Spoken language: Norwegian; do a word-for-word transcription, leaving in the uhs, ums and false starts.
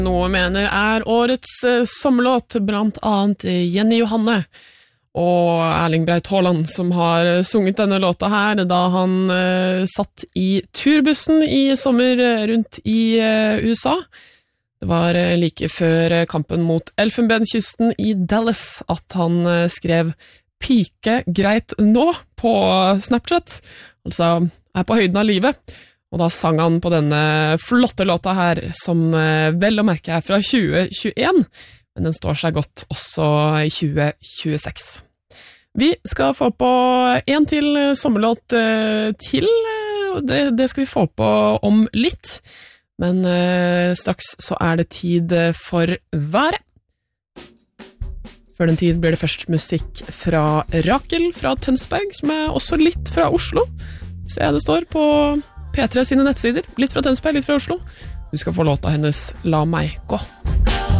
Noe mener er årets eh, sommerlåt, blant annet Jenny Johanne og Erling Braut Haaland, som har sunget denne låta her da han eh, satt i turbussen i sommer rundt i eh, U S A. Det var eh, like før kampen mot Elfenbenskysten i Dallas at han eh, skrev «Pike greit nå» på Snapchat, altså er på høyden av livet. Og da sang han på denne flotte låta her, som vel å merke er fra tjue tjueen, men den står seg godt også i tjue tjueseks. Vi skal få på en til sommerlåt til, det, det skal vi få på om litt, men straks så er det tid for været. Før den tid blir det først musikk fra Rakel fra Tønsberg, som er også litt fra Oslo. Se, det står på P tre sine nettsider, litt fra Tønsberg, litt fra Oslo. Du skal få låta hennes «La meg gå».